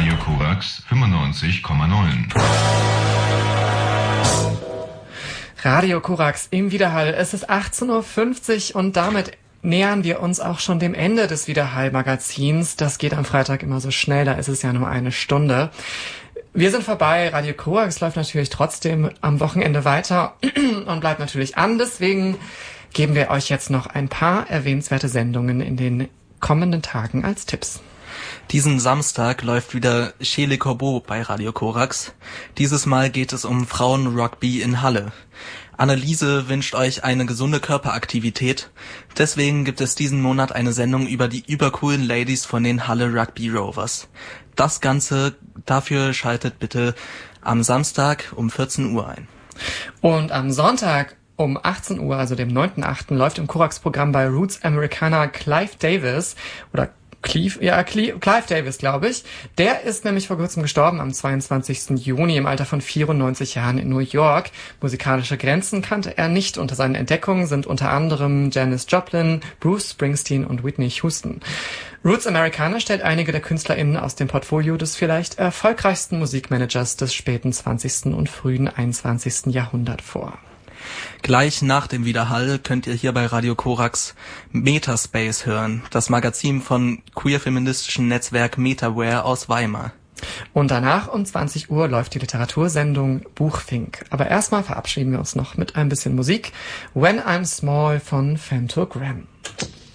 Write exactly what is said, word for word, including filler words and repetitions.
Radio Korax fünfundneunzig Komma neun. Radio Korax im Widerhall. Es ist achtzehn Uhr fünfzig und damit nähern wir uns auch schon dem Ende des Widerhall-Magazins. Das geht am Freitag immer so schnell, da ist es ja nur eine Stunde. Wir sind vorbei. Radio Korax läuft natürlich trotzdem am Wochenende weiter und bleibt natürlich an. Deswegen geben wir euch jetzt noch ein paar erwähnenswerte Sendungen in den kommenden Tagen als Tipps. Diesen Samstag läuft wieder Chez les Corbeaux bei Radio Korax. Dieses Mal geht es um Frauenrugby in Halle. Anneliese wünscht euch eine gesunde Körperaktivität. Deswegen gibt es diesen Monat eine Sendung über die übercoolen Ladies von den Halle Rugby Rovers. Das Ganze, dafür schaltet bitte am Samstag um vierzehn Uhr ein. Und am Sonntag um achtzehn Uhr, also dem neunten achten läuft im Korax-Programm bei Roots Americana Clive Davis oder Clive, ja, Clive Davis, glaube ich. Der ist nämlich vor kurzem gestorben am zweiundzwanzigsten Juni im Alter von vierundneunzig Jahren in New York. Musikalische Grenzen kannte er nicht. Unter seinen Entdeckungen sind unter anderem Janis Joplin, Bruce Springsteen und Whitney Houston. Roots Americana stellt einige der KünstlerInnen aus dem Portfolio des vielleicht erfolgreichsten Musikmanagers des späten zwanzigsten und frühen einundzwanzigsten Jahrhunderts vor. Gleich nach dem Widerhall könnt ihr hier bei Radio Korax Metaspace hören, das Magazin von queer-feministischen Netzwerk Metaware aus Weimar. Und danach um zwanzig Uhr läuft die Literatursendung Buchfink. Aber erstmal verabschieden wir uns noch mit ein bisschen Musik. When I'm Small von Femtogram.